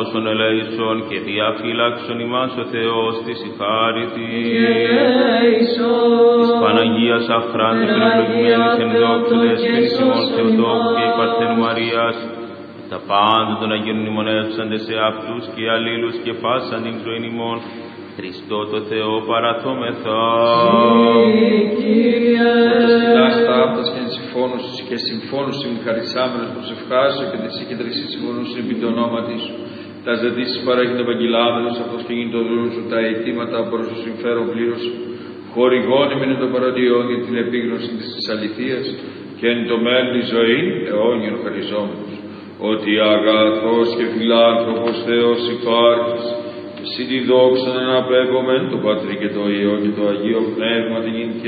σώσον ελέησον και διαφύλαξον ημάς ο Θεός της η χάρη της Παναγίας αχράντου και ευλογημένης εν δόξου δέσποινης ημών Θεοτόκου και η Παρθένου Μαρίας, τα πάντα των Αγίων μνημονεύσαντε σε αυτούς και αλλήλους και πάσαν την ζωήν ημών, Χριστό το Θεό παραθόμεθα. Οτας τα αυτάς και συμφώνους συμχαρισάμενος προσευχάσου και της συγκεντρήσεις συμφωνούς επί το όνομα της σου. Τα ζητήσεις παράγειν ευαγγελάμενος αυτός και γίνει το δούλου σου τα αιτήματα προς το συμφέρον πλήρως. Χορηγών ημεν το παροντιόν για την επίγνωση της αληθείας και εν το μέλλον τη ζωή αιώνιον χαριζόμενος. Ότι αγαθός και φιλάνθρωπος Θεός υπάρχεις, εσύ τη δόξα να αναπέμπομεν το Πατρί και το Υιό και το Αγίο Πνεύμα την